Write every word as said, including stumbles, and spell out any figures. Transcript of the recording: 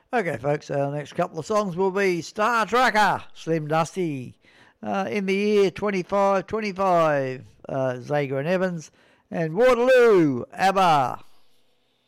Okay, folks, our next couple of songs will be Star Tracker, Slim Dusty, uh, In the Year twenty-five twenty-five, uh, Zager and Evans, and Waterloo, ABBA.